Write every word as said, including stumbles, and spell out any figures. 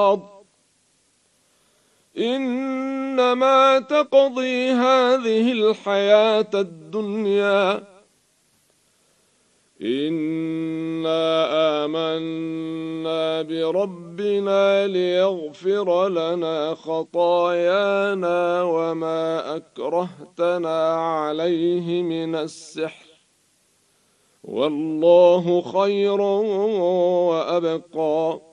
إنما تقضي هذه الحياة الدنيا. إنا آمنا بربنا ليغفر لنا خطايانا وما أكرهتنا عليه من السحر، والله خير وأبقى.